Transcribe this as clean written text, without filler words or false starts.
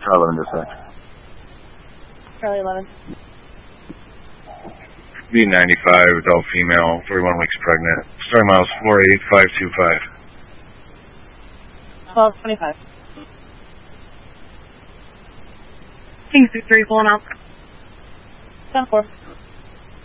Charlie 11 dispatch. Charlie 11. B95, adult female, 31 weeks pregnant. Starting miles 48525. 1225. King 63 pulling out. 10-4.